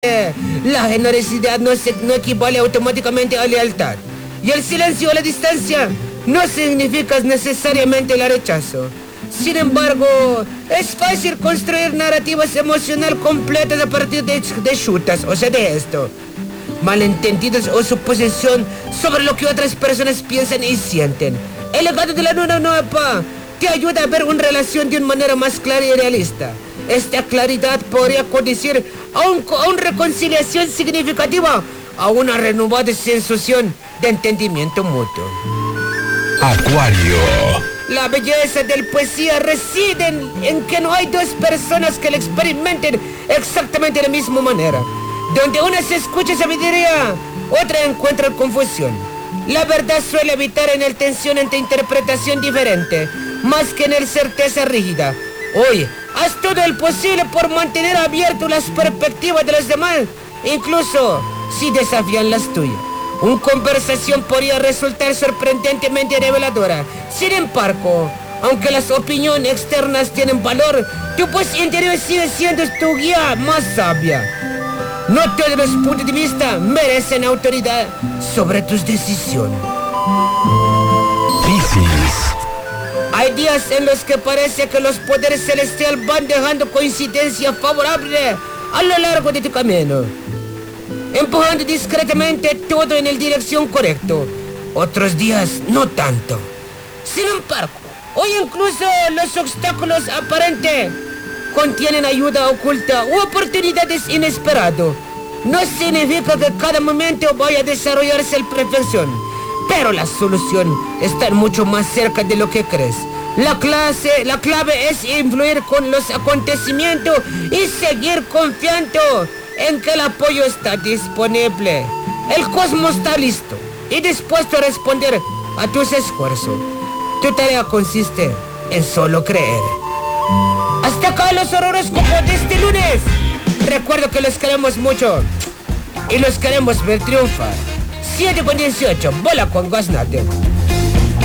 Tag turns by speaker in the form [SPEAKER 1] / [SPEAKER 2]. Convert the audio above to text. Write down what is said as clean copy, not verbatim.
[SPEAKER 1] La generosidad no equivale automáticamente a lealtad. Y el silencio o la distancia no significa necesariamente el rechazo. Sin embargo, es fácil construir narrativas emocionales completas a partir de chutas, o sea, de esto. Malentendidos o suposición sobre lo que otras personas piensan y sienten. El legado de la nueva te ayuda a ver una relación de una manera más clara y realista. Esta claridad podría conducir a una reconciliación significativa, a una renovada sensación de entendimiento mutuo.
[SPEAKER 2] Acuario.
[SPEAKER 1] La belleza del poesía reside en que no hay dos personas que la experimenten exactamente de la misma manera. Donde una se escucha sabiduría, otra encuentra confusión. La verdad suele habitar en el tensión entre interpretación diferente, más que en el certeza rígida. Hoy, haz todo el posible por mantener abiertas las perspectivas de los demás, incluso si desafían las tuyas. Una conversación podría resultar sorprendentemente reveladora. Sin embargo, aunque las opiniones externas tienen valor, tu voz interior sigue siendo tu guía más sabia. No todos los puntos de vista merecen autoridad sobre tus decisiones.
[SPEAKER 2] Piscis.
[SPEAKER 1] Hay días en los que parece que los poderes celestiales van dejando coincidencia favorable a lo largo de tu camino, empujando discretamente todo en la dirección correcta. Otros días no tanto. Sin embargo, hoy incluso los obstáculos aparentes contienen ayuda oculta u oportunidades inesperadas. No significa que cada momento vaya a desarrollarse a la perfección, pero la solución está mucho más cerca de lo que crees. La clave es influir con los acontecimientos y seguir confiando en que el apoyo está disponible. El cosmos está listo y dispuesto a responder a tus esfuerzos. Tu tarea consiste en solo creer. Hasta acá los horóscopos de este lunes. Recuerdo que los queremos mucho y los queremos ver triunfar. 7 con 18, bola con Gaznate.